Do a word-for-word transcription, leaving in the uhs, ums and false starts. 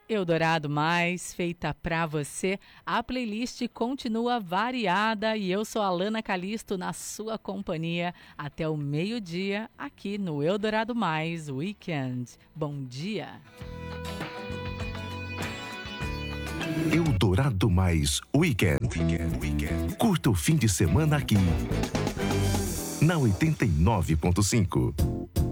Eldorado Mais, feita pra você. A playlist continua variada e eu sou a Lana Calisto na sua companhia até o meio-dia aqui no Eldorado Mais Weekend. Bom dia. Eldorado Mais Weekend. Weekend. Weekend. Curta o fim de semana aqui na oitenta e nove ponto cinco.